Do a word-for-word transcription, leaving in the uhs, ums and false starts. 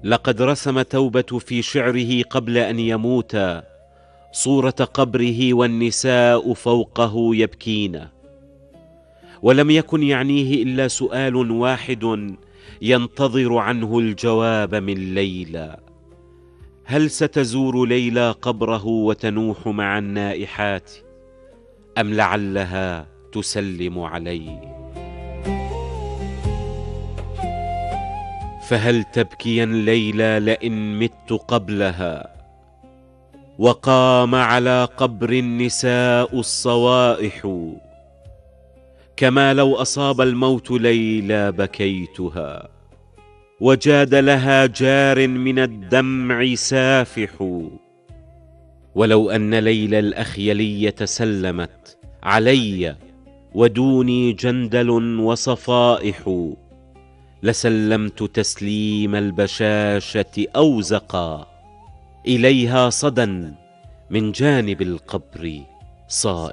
لقد رسم توبة في شعره قبل أن يموت صورة قبره والنساء فوقه يبكين، ولم يكن يعنيه إلا سؤال واحد ينتظر عنه الجواب من ليلى: هل ستزور ليلى قبره وتنوح مع النائحات، أم لعلها تسلم عليه؟ فهل تبكين ليلى لئن مت قبلها، وقام على قبر النساء الصوائح؟ كما لو أصاب الموت ليلى بكيتها، وجاد لها جار من الدمع سافح. ولو أن ليلى الأخيلية سلمت علي ودوني جندل وصفائح، لسلمت تسليم البشاشة أوزقا إليها صدى من جانب القبر صائح.